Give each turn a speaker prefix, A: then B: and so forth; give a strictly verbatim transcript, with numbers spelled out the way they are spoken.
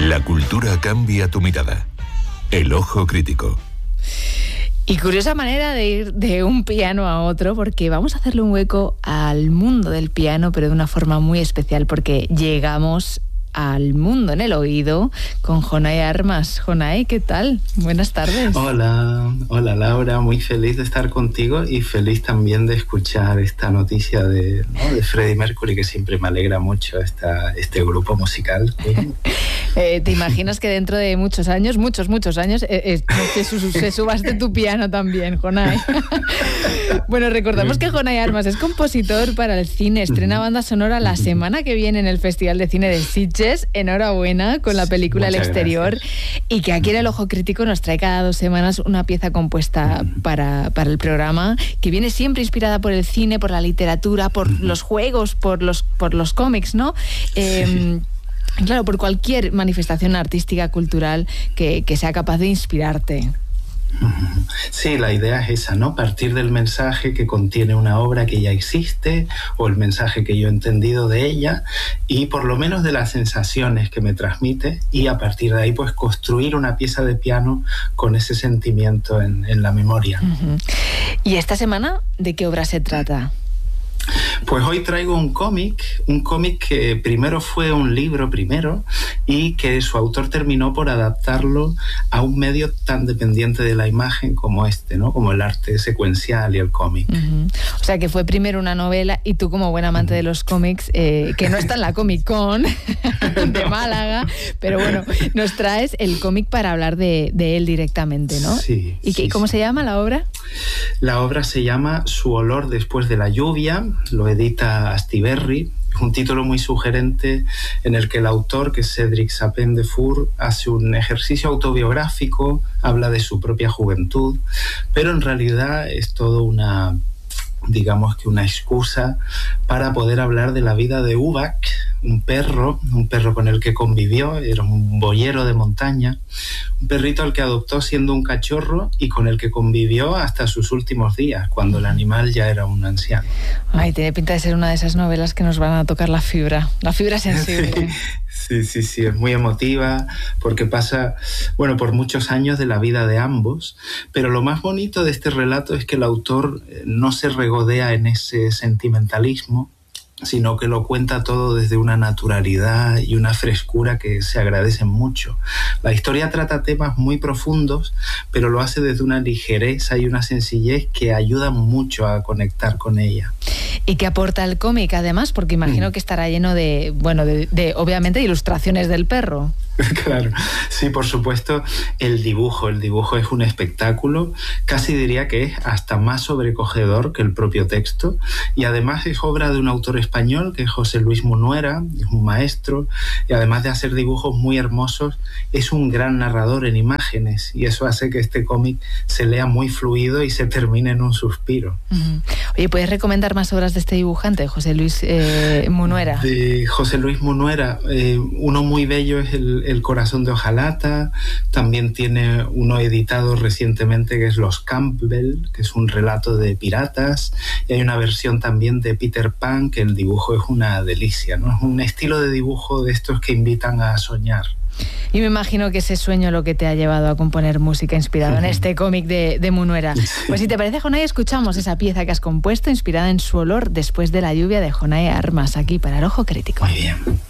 A: La cultura cambia tu mirada. El ojo crítico.
B: Y curiosa manera de ir de un piano a otro, porque vamos a hacerle un hueco al mundo del piano, pero de una forma muy especial, porque llegamos al mundo en el oído con Jonay Armas. Jonay, ¿qué tal? Buenas tardes.
C: Hola, hola Laura, muy feliz de estar contigo y feliz también de escuchar esta noticia de, ¿no? de Freddie Mercury, que siempre me alegra mucho esta, este grupo musical.
B: eh, ¿Te imaginas que dentro de muchos años, muchos, muchos años, eh, eh, se, se subaste tu piano también, Jonay? Bueno, recordamos que Jonay Armas es compositor para el cine, estrena banda sonora la semana que viene en el Festival de Cine de Sitges. Enhorabuena con la película El Exterior, gracias. Y que aquí en El Ojo Crítico nos trae cada dos semanas una pieza compuesta para, para el programa, que viene siempre inspirada por el cine, por la literatura, por los juegos, por los, por los cómics, ¿no? Eh, sí. Claro, por cualquier manifestación artística, cultural que, que sea capaz de inspirarte.
C: Sí, la idea es esa, ¿no? Partir del mensaje que contiene una obra que ya existe o el mensaje que yo he entendido de ella y por lo menos de las sensaciones que me transmite y a partir de ahí pues construir una pieza de piano con ese sentimiento en, en la memoria.
B: Uh-huh. ¿Y esta semana de qué obra se trata?
C: Pues hoy traigo un cómic, un cómic que primero fue un libro primero y que su autor terminó por adaptarlo a un medio tan dependiente de la imagen como este, ¿no? Como el arte secuencial y el cómic.
B: Uh-huh. O sea que fue primero una novela y tú como buen amante uh-huh. de los cómics, eh, que no está en la Comic Con de no. Málaga, pero bueno, nos traes el cómic para hablar de, de él directamente, ¿no?
C: Sí.
B: ¿Y
C: sí,
B: cómo
C: sí.
B: se llama la obra?
C: La obra se llama Su olor después de la lluvia, lo edita Astiberri, un título muy sugerente en el que el autor, que es Cédric Sapin-Defour, hace un ejercicio autobiográfico, habla de su propia juventud, pero en realidad es todo una, digamos que una excusa para poder hablar de la vida de Ubak, un perro, un perro con el que convivió, era un boyero de montaña, un perrito al que adoptó siendo un cachorro y con el que convivió hasta sus últimos días, cuando el animal ya era un anciano.
B: Ay, tiene pinta de ser una de esas novelas que nos van a tocar la fibra, la fibra sensible.
C: Sí, sí, sí, es muy emotiva porque pasa, bueno, por muchos años de la vida de ambos, pero lo más bonito de este relato es que el autor no se regodea en ese sentimentalismo, sino que lo cuenta todo desde una naturalidad y una frescura que se agradecen mucho. La historia trata temas muy profundos, pero lo hace desde una ligereza y una sencillez que ayudan mucho a conectar con ella.
B: ¿Y qué aporta el cómic, además? Porque imagino mm. que estará lleno de, bueno, de, de obviamente, ilustraciones del perro.
C: Claro, sí, por supuesto, el dibujo, el dibujo es un espectáculo, casi diría que es hasta más sobrecogedor que el propio texto, y además es obra de un autor español que es José Luis Munuera, es un maestro, y además de hacer dibujos muy hermosos, es un gran narrador en imágenes, y eso hace que este cómic se lea muy fluido y se termine en un suspiro.
B: Uh-huh. Oye, ¿puedes recomendar más obras de este dibujante, José Luis eh, Munuera?
C: De José Luis Munuera, eh, uno muy bello es el El corazón de hojalata, también tiene uno editado recientemente que es Los Campbell, que es un relato de piratas, y hay una versión también de Peter Pan, que el dibujo es una delicia, ¿no? Es un estilo de dibujo de estos que invitan a soñar.
B: Y me imagino que ese sueño lo que te ha llevado a componer música inspirada uh-huh. en este cómic de, de Munuera. Sí. Pues si te parece, Jonay, escuchamos esa pieza que has compuesto inspirada en Su olor después de la lluvia de Jonay Armas, aquí para El Ojo Crítico.
C: Muy bien.